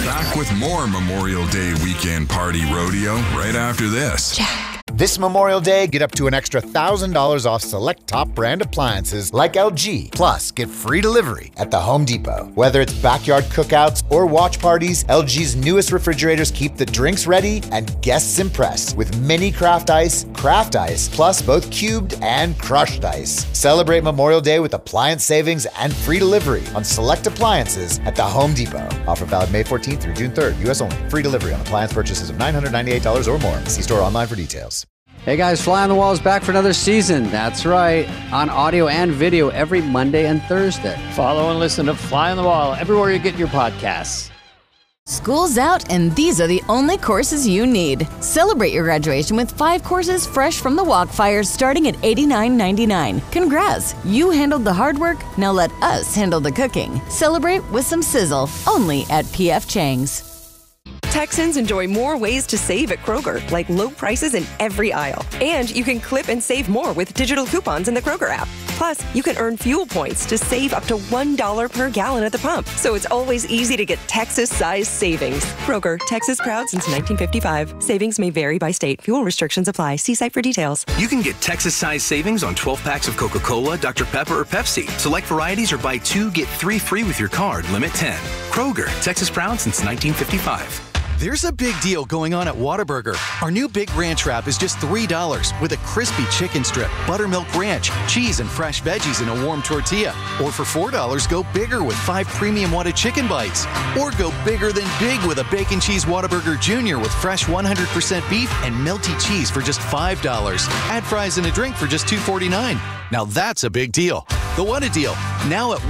Back with more Memorial Day weekend party rodeo right after this. This Memorial Day, get up to an extra $1,000 off select top brand appliances like LG. Plus, get free delivery at the Home Depot. Whether it's backyard cookouts or watch parties, LG's newest refrigerators keep the drinks ready and guests impressed with mini craft ice, plus both cubed and crushed ice. Celebrate Memorial Day with appliance savings and free delivery on select appliances at the Home Depot. Offer valid May 14th through June 3rd. U.S. only. Free delivery on appliance purchases of $998 or more. See store online for details. Hey guys, Fly on the Wall is back for another season. That's right. On audio and video every Monday and Thursday. Follow and listen to Fly on the Wall everywhere you get your podcasts. School's out, and these are the only courses you need. Celebrate your graduation with 5 courses fresh from the Walkfires starting at $89.99. Congrats! You handled the hard work, now let us handle the cooking. Celebrate with some sizzle, only at P.F. Chang's. Texans enjoy more ways to save at Kroger, like low prices in every aisle. And you can clip and save more with digital coupons in the Kroger app. Plus, you can earn fuel points to save up to $1 per gallon at the pump. So it's always easy to get Texas-sized savings. Kroger, Texas proud since 1955. Savings may vary by state. Fuel restrictions apply. See site for details. You can get Texas-sized savings on 12 packs of Coca-Cola, Dr. Pepper, or Pepsi. Select varieties or buy 2, get 3 free with your card. Limit 10. Kroger, Texas proud since 1955. There's a big deal going on at Whataburger. Our new Big Ranch Wrap is just $3 with a crispy chicken strip, buttermilk ranch, cheese, and fresh veggies in a warm tortilla. Or for $4, go bigger with 5 premium Whata chicken bites. Or go bigger than big with a Bacon Cheese Whataburger Jr. with fresh 100% beef and melty cheese for just $5. Add fries and a drink for just $2.49. Now that's a big deal. The Whata deal, now at